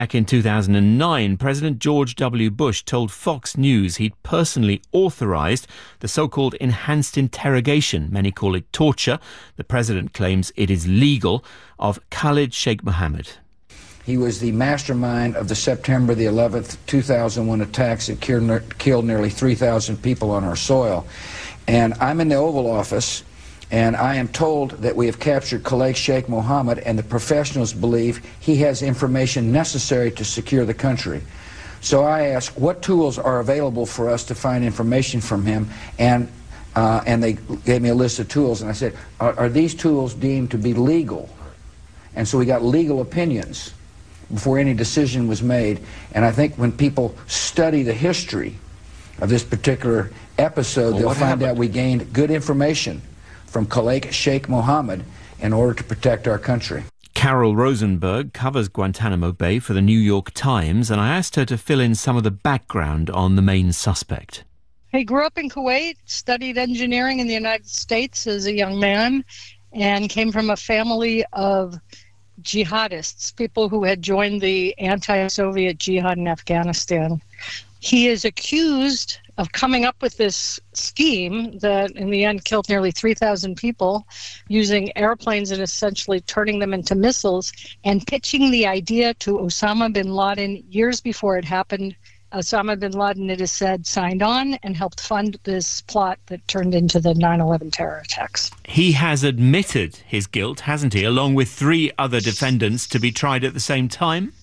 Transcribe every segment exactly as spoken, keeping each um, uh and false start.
Back in two thousand nine, President George W. Bush told Fox News he'd personally authorized the so-called enhanced interrogation, many call it torture, the president claims it is legal, of Khalid Sheikh Mohammed. He was the mastermind of the September the eleventh, two thousand one attacks that killed nearly three thousand people on our soil. And I'm in the Oval Office, and I am told that we have captured Khalid Sheikh Mohammed, and the professionals believe he has information necessary to secure the country. So I asked, what tools are available for us to find information from him? And uh, and they gave me a list of tools, and I said, are, are these tools deemed to be legal? And so we got legal opinions before any decision was made. And I think when people study the history of this particular episode, well, they'll find happened? out we gained good information from Khalid Sheikh Mohammed in order to protect our country. Carol Rosenberg covers Guantanamo Bay for the New York Times, and I asked her to fill in some of the background on the main suspect. He grew up in Kuwait, studied engineering in the United States as a young man, and came from a family of jihadists, people who had joined the anti-Soviet jihad in Afghanistan. He is accused of coming up with this scheme that in the end killed nearly three thousand people, using airplanes and essentially turning them into missiles, and pitching the idea to Osama bin Laden years before it happened. Osama bin Laden, it is said, signed on and helped fund this plot that turned into the nine eleven terror attacks. He has admitted his guilt, hasn't he, along with three other defendants to be tried at the same time?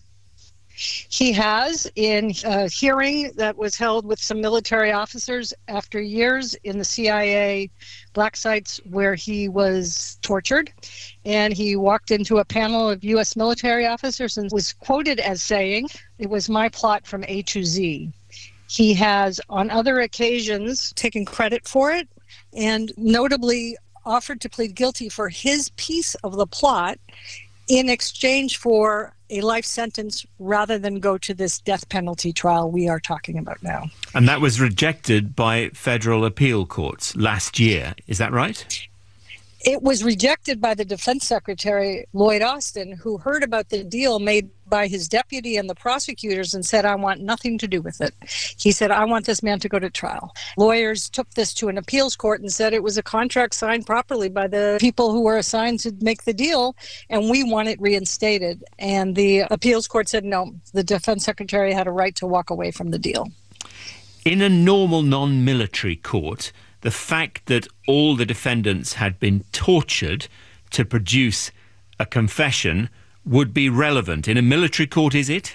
He has, in a hearing that was held with some military officers after years in the C I A black sites where he was tortured. And he walked into a panel of U S military officers and was quoted as saying, "It was my plot from A to Z." He has, on other occasions, taken credit for it and notably offered to plead guilty for his piece of the plot in exchange for a life sentence rather than go to this death penalty trial we are talking about now. And that was rejected by federal appeal courts last year. Is that right? It was rejected by the Defense Secretary, Lloyd Austin, who heard about the deal made by his deputy and the prosecutors and said, I want nothing to do with it. He said, I want this man to go to trial. Lawyers took this to an appeals court and said it was a contract signed properly by the people who were assigned to make the deal, and we want it reinstated. And the appeals court said, no, the Defense Secretary had a right to walk away from the deal. In a normal non-military court, the fact that all the defendants had been tortured to produce a confession would be relevant. In a military court, is it?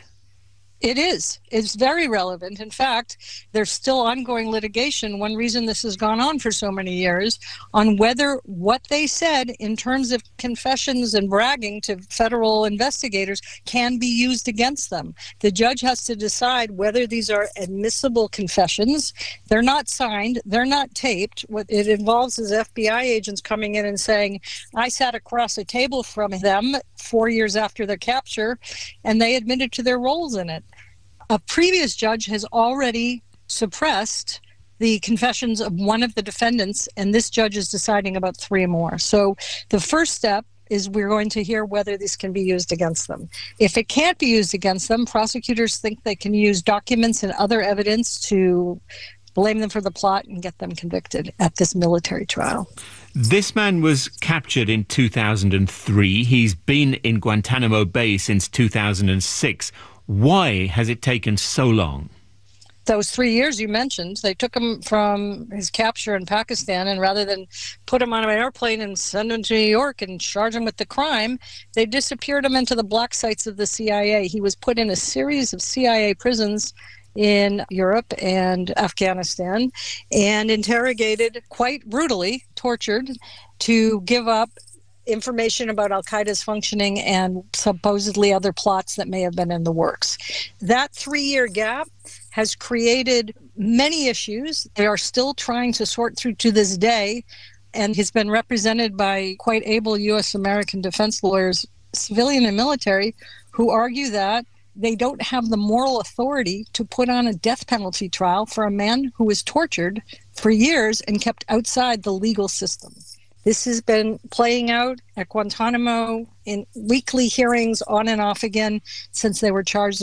It is. It's very relevant. In fact, there's still ongoing litigation. One reason this has gone on for so many years on whether what they said in terms of confessions and bragging to federal investigators can be used against them. The judge has to decide whether these are admissible confessions. They're not signed. They're not taped. What it involves is F B I agents coming in and saying, I sat across a table from them four years after their capture, and they admitted to their roles in it. A previous judge has already suppressed the confessions of one of the defendants, and this judge is deciding about three more. So the first step is we're going to hear whether these can be used against them. If it can't be used against them, prosecutors think they can use documents and other evidence to blame them for the plot and get them convicted at this military trial. This man was captured in two thousand three. He's been in Guantanamo Bay since two thousand six. Why has it taken so long? Those three years you mentioned, they took him from his capture in Pakistan, and rather than put him on an airplane and send him to New York and charge him with the crime, they disappeared him into the black sites of the C I A. He was put in a series of C I A prisons in Europe and Afghanistan and interrogated quite brutally, tortured, to give up information about Al-Qaeda's functioning and supposedly other plots that may have been in the works. That three-year gap has created many issues. They are still trying to sort through to this day, and he's been represented by quite able U S American defense lawyers, civilian and military, who argue that they don't have the moral authority to put on a death penalty trial for a man who was tortured for years and kept outside the legal system. This has been playing out at Guantanamo in weekly hearings on and off again since they were charged